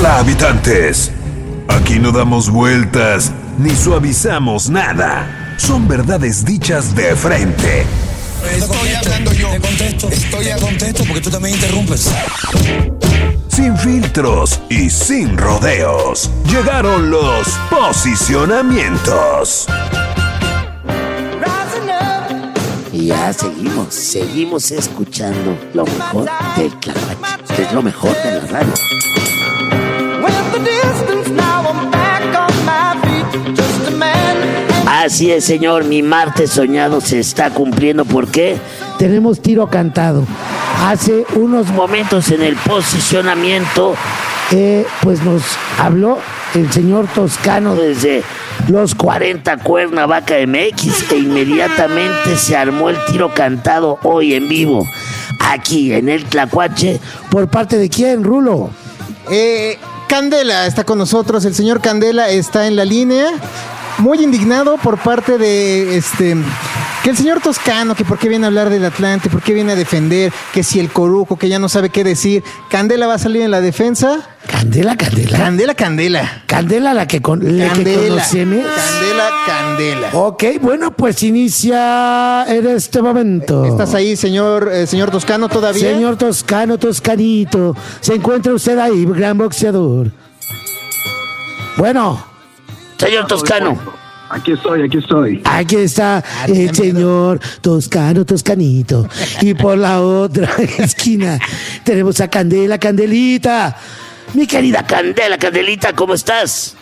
Hola, habitantes. Aquí no damos vueltas ni suavizamos nada. Son verdades dichas de frente. Estoy hablando yo. Estoy a contexto porque tú también interrumpes. Sin filtros y sin rodeos. Llegaron los posicionamientos. Y ya seguimos escuchando lo mejor del Tlacuache. Es lo mejor de la radio. Así es, señor, mi martes soñado se está cumpliendo. ¿Por qué? Tenemos tiro cantado. Hace unos momentos en el posicionamiento, pues nos habló el señor Toscano desde los 40 Cuernavaca MX e inmediatamente se armó el tiro cantado hoy en vivo, aquí en el Tlacuache. ¿Por parte de quién, Rulo? Candela está con nosotros, el señor Candela está en la línea, muy indignado por parte de que el señor Toscano, que por qué viene a hablar del Atlante, por qué viene a defender, que si el Corujo, que ya no sabe qué decir. Candela va a salir en la defensa. Candela la que conocemos. Candela. Ok, bueno, pues inicia en este momento. ¿Estás ahí, señor Toscano, todavía? Señor Toscano, Toscanito, ¿se encuentra usted ahí, gran boxeador? Bueno, señor Toscano. Aquí estoy. Aquí está el señor Toscano, Toscanito. Y por la otra esquina tenemos a Candelita. Mi querida Candelita, ¿cómo estás?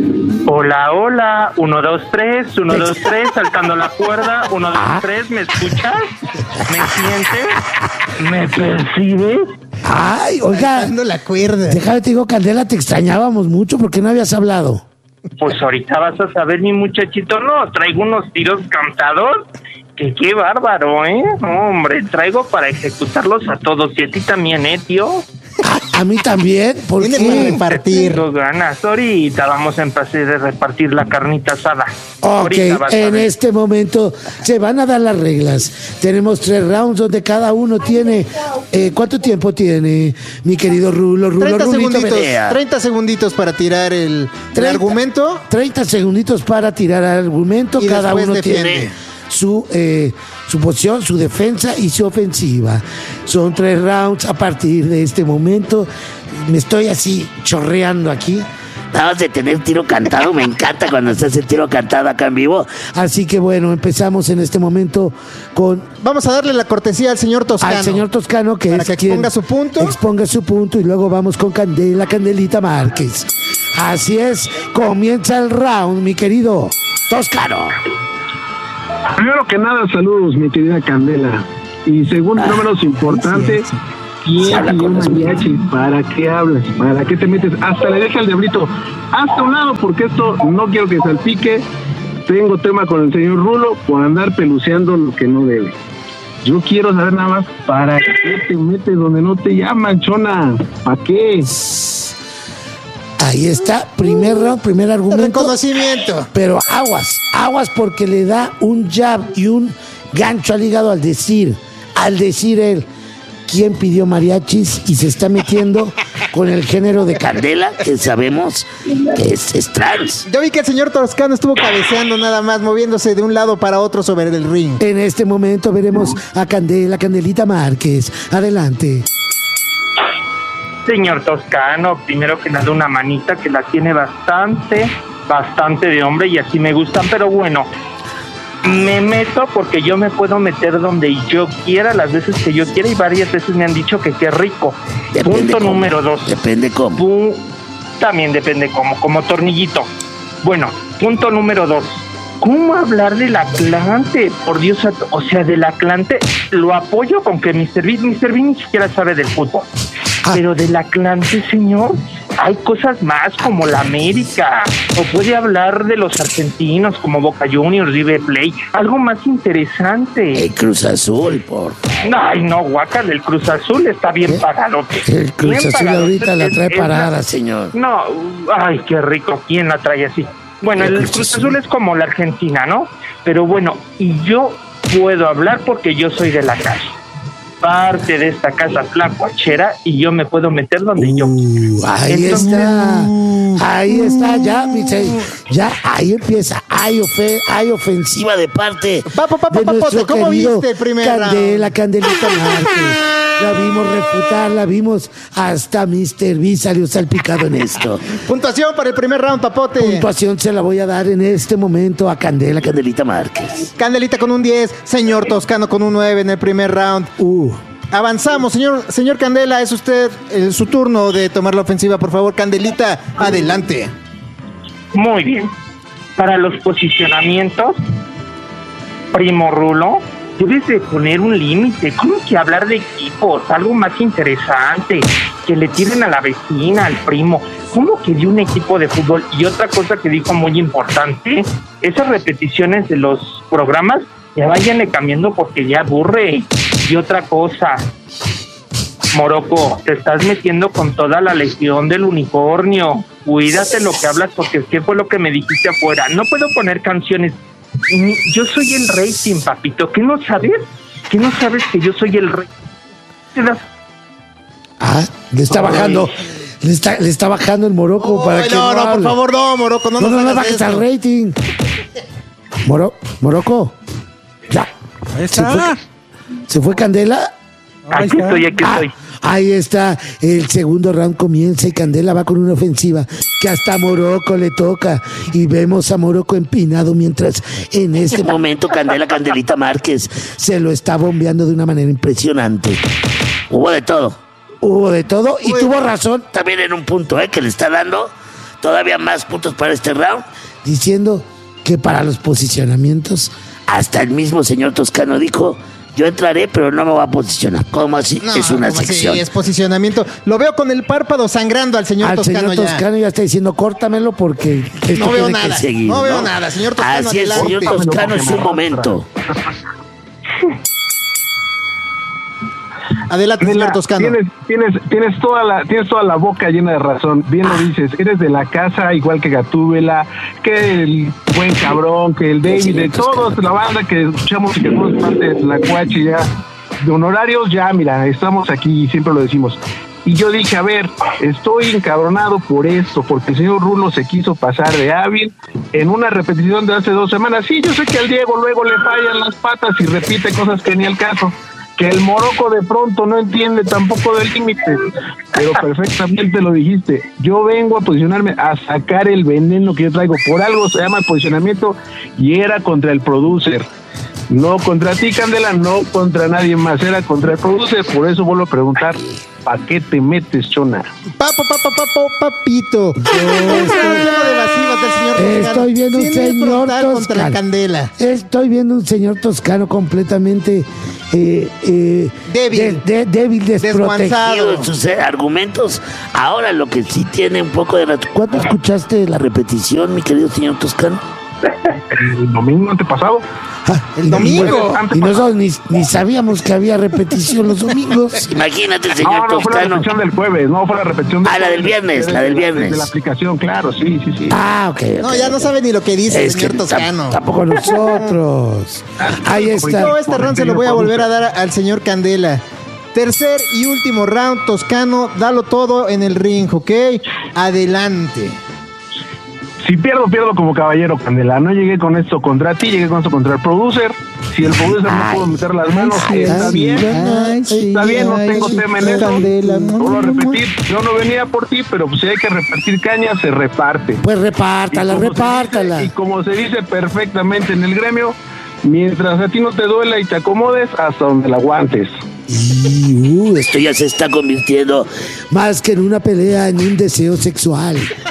Hola, 1, 2, 3, saltando la cuerda, 1, 2, 3, ¿me escuchas? ¿Me sientes? ¿Me percibes? Ay, oiga, saltando la cuerda. Déjame te digo, Candela, te extrañábamos mucho, ¿por qué no habías hablado? Pues ahorita vas a saber, mi muchachito. No, traigo unos tiros cantados que qué bárbaro, No, hombre, traigo para ejecutarlos a todos. Y a ti también, tío. A mí también, ¿por qué? Viene para repartir. Tengo ganas. Ahorita vamos a empezar a repartir la carnita asada. Ok, en este momento se van a dar las reglas. Tenemos 3 rounds donde cada uno tiene... ¿cuánto tiempo tiene, mi querido Rulo? 30 segunditos para tirar el argumento. 30 segunditos para tirar el argumento. Y cada uno tiene su posición, su defensa y su ofensiva. Son 3 rounds a partir de este momento. Me estoy así chorreando aquí. Acabas de tener tiro cantado, me encanta cuando se hace tiro cantado acá en vivo. Así que bueno, empezamos en este momento con... Vamos a darle la cortesía al señor Toscano. Al señor Toscano, que para es que exponga su punto. Exponga su punto y luego vamos con Candelita Márquez. Así es, comienza el round, mi querido Toscano. Primero que nada, saludos, mi querida Candela. Y segundo, no menos importante, ¿quién pidió mariachi? ¿Para qué hablas? ¿Para qué te metes? Hasta le deja el diablito hasta un lado, porque esto no quiero que salpique. Tengo tema con el señor Rulo por andar peluceando lo que no debe. Yo quiero saber nada más, ¿para qué te metes donde no te llaman, chona? ¿Para qué? Ahí está, primer round, primer argumento. Reconocimiento. Pero aguas porque le da un jab y un gancho al hígado al decir él quién pidió mariachis y se está metiendo con el género de Candela, que sabemos que es trans. Yo vi que el señor Toscano estuvo cabeceando nada más, moviéndose de un lado para otro sobre el ring. En este momento veremos a Candelita Márquez. Adelante. Señor Toscano, primero que nada una manita que la tiene bastante de hombre y así me gustan, pero bueno, me meto porque yo me puedo meter donde yo quiera, las veces que yo quiera y varias veces me han dicho que qué rico. Punto número 2. Depende cómo. También depende cómo, como tornillito. Bueno, punto número 2. ¿Cómo hablar del Atlante? Por Dios, o sea, del Atlante lo apoyo con que Mr. Bean ni siquiera sabe del fútbol. Pero del Atlante, señor, hay cosas más como la América, o puede hablar de los argentinos como Boca Juniors, River Plate, algo más interesante. El Cruz Azul, por favor. Ay, no, guácala, el Cruz Azul está bien parado. El Cruz Azul ahorita la trae parada, señor. No, ay, qué rico, ¿quién la trae así? Bueno, el Cruz Azul es como la Argentina, ¿no? Pero bueno, y yo puedo hablar porque yo soy de la calle. parte de esta casa flacuachera y yo me puedo meter donde yo quiera. Ahí está, ya, ahí empieza, hay ofensiva de parte de nuestro ¿cómo querido viste el primer Candelita Márquez. La vimos refutar, la vimos, hasta Mr. B salió salpicado en esto. Puntuación para el primer round, Papote. Puntuación se la voy a dar en este momento a Candelita Márquez. Candelita con un 10, señor Toscano con un 9 en el primer round. Avanzamos, señor Candela, es usted su turno de tomar la ofensiva, por favor. Candelita, adelante. Muy bien. Para los posicionamientos, primo Rulo, debes de poner un límite. ¿Cómo que hablar de equipos? Algo más interesante. Que le tiren a la vecina, al primo. ¿Cómo que de un equipo de fútbol? Y otra cosa que dijo muy importante, esas repeticiones de los programas, ya váyanle cambiando porque ya aburre. Y otra cosa, Morocco, te estás metiendo con toda la legión del unicornio. Cuídate lo que hablas porque ¿qué fue lo que me dijiste afuera? No puedo poner canciones. Yo soy el rating, papito. ¿Qué no sabes? ¿Qué no sabes que yo soy el rey? Le está bajando. Le está bajando el Morocco para que no, por favor, no, Morocco, no bajes al rating. Morocco. Ya. Ahí está. ¿Se fue Candela? Aquí estoy. Ahí está, el segundo round comienza y Candela va con una ofensiva que hasta a Morocco le toca y vemos a Morocco empinado mientras en este momento Candelita Márquez se lo está bombeando de una manera impresionante. Hubo de todo y tuvo razón también en un punto que le está dando todavía más puntos para este round, diciendo que para los posicionamientos hasta el mismo señor Toscano dijo: yo entraré, pero no me voy a posicionar. ¿Cómo así? No, es una sección. Sí, es posicionamiento. Lo veo con el párpado sangrando al señor Toscano. Al señor Toscano ya está diciendo, córtamelo porque esto no veo tiene nada. Que seguir, no veo nada, señor Toscano. Así es, señor Toscano, es un momento. Adelante, señor Toscano. Tienes toda la boca llena de razón. Bien lo dices. Eres de la casa, igual que Gatúbela, que el buen cabrón, que el David, de todos, la banda que escuchamos y que somos parte de la Cuachi ya. De honorarios, ya, mira, estamos aquí y siempre lo decimos. Y yo dije, a ver, estoy encabronado por esto, porque el señor Rulo se quiso pasar de hábil en una repetición de hace 2 semanas. Sí, yo sé que al Diego luego le fallan las patas y repite cosas que ni al caso. Que el Morocco de pronto no entiende tampoco del límite, pero perfectamente lo dijiste. Yo vengo a posicionarme, a sacar el veneno que yo traigo. Por algo se llama posicionamiento y era contra el producer. No contra ti, Candela, no contra nadie más, era contra el producer. Por eso vuelvo a preguntar, ¿para qué te metes, chona? Papito. Estoy viendo un señor Toscano contra Candela. Estoy viendo un señor Toscano completamente débil, desprotegido en sus argumentos. Ahora lo que sí tiene un poco de... ¿Cuándo escuchaste la repetición, mi querido señor Toscano? El domingo antepasado. El domingo. Y nosotros ni sabíamos que había repetición los domingos. Imagínate, señor Toscano. No fue la repetición del jueves, no fue la repetición del la del viernes, la del viernes. De la aplicación, claro, sí. Ok. No, ya no sabe ni lo que dice el señor Toscano. Tampoco nosotros. Ahí está. Yo este round se lo voy a volver a dar al señor Candela. Tercer y último round, Toscano, dalo todo en el ring, ¿ok? Adelante. Si pierdo como caballero, Candela. No llegué con esto contra ti, llegué con esto contra el producer. Si el producer no pudo meter las manos, está bien. Está bien, no tengo tema en eso. Candela, Vuelvo a repetir, yo no venía por ti, pero pues si hay que repartir caña, se reparte. Pues repártala. Y como se dice perfectamente en el gremio, mientras a ti no te duela y te acomodes, hasta donde la aguantes. Esto ya se está convirtiendo más que en una pelea, en un deseo sexual.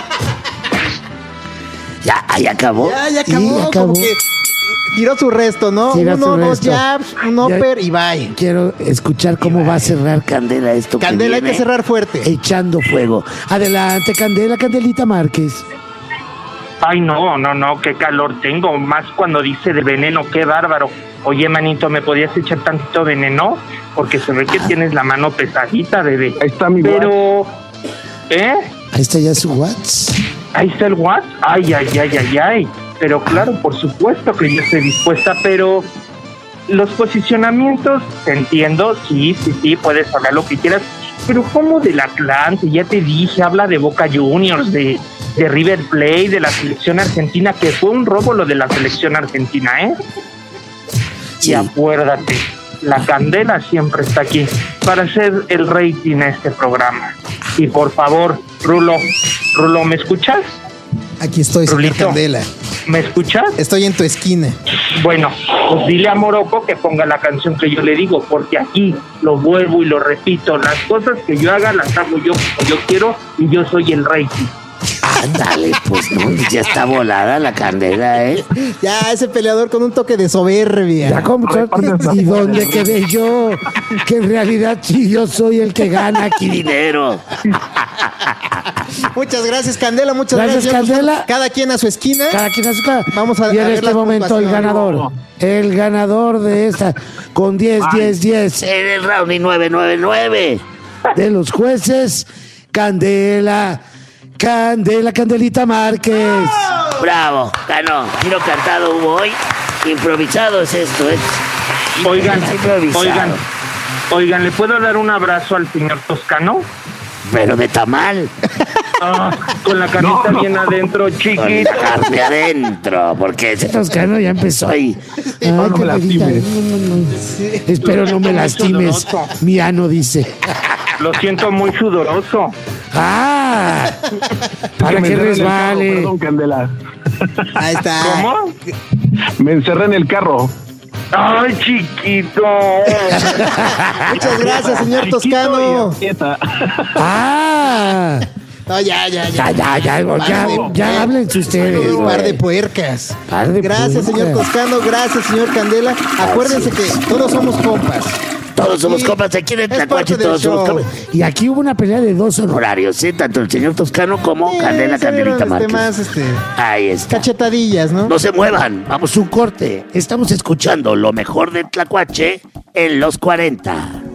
Ya acabó. Ya acabó. Como que tiró su resto, ¿no? Dos jabs, un upper y bye. Quiero escuchar cómo va a cerrar Candela esto. Candela, hay que cerrar fuerte. Echando fuego. Adelante, Candelita Márquez. Ay, no, qué calor tengo. Más cuando dice de veneno, qué bárbaro. Oye, manito, ¿me podías echar tantito veneno? Porque se ve que tienes la mano pesadita, bebé. Ahí está mi Pero, Ahí está ya su WhatsApp. Ahí está el WhatsApp. Ay. Pero claro, por supuesto que yo estoy dispuesta, pero los posicionamientos, te entiendo, sí, puedes hablar lo que quieras, pero ¿cómo del Atlante? Ya te dije, habla de Boca Juniors, de River Plate, de la selección argentina, que fue un robo lo de la selección argentina, ¿eh? Sí. Y acuérdate, la Candela siempre está aquí para hacer el rating a este programa. Y por favor, Rulo, ¿me escuchas? Aquí estoy, señor Rulito, Candela. ¿me escuchas? Estoy en tu esquina. Bueno, pues dile a Morocco que ponga la canción que yo le digo, porque aquí lo vuelvo y lo repito, las cosas que yo haga las hago yo como yo quiero y yo soy el rating. Ándale, pues no, ya está volada la Candela, ¿eh? Ya, ese peleador con un toque de soberbia. Ya como, ¿y dónde quedé yo? Que en realidad sí, yo soy el que gana aquí dinero. Muchas gracias, Candela. Muchas Gracias, gracias. Candela. Cada quien a su esquina. Cada quien a su casa. Vamos a Y en ver este las momento el puntuaciones. ganador de esta, con 10 en el round y 9 de los jueces, Candelita Márquez. Bravo, ganó. Tiro cantado hubo hoy. Improvisado es esto, ¿eh? Oigan, ¿le puedo dar un abrazo al señor Toscano? Pero de tamal. Con la carnita bien adentro, Con la chiquita. carne adentro, porque ese Toscano ya empezó ahí. Ay, No me qué lastimes. bonita. Espero no me lastimes. sudoroso. Mi ano dice. Lo siento muy sudoroso. ¡Ah! Para me que encerré en el carro, resbale. perdón, Candela. Ahí está. ¿Cómo? Me encerré en el carro. ¡Ay, chiquito! Muchas gracias, señor Chiquito Toscano. y aprieta. ¡Ah! No, ya. Ya háblense ustedes. Un par de güey. puercas. Par de Gracias, señor puercas. Toscano. Gracias, señor Candela. Acuérdense que todos somos compas. Todos somos Y compas aquí en es Tlacuache, parte del todos somos show. compas. Y aquí hubo una pelea de dos honorarios, ¿eh? Tanto el señor Toscano como Candelita Salieron, Márquez. más Ahí está. cachetadillas, ¿no? No se muevan, vamos a un corte. Estamos escuchando lo mejor de Tlacuache en los 40.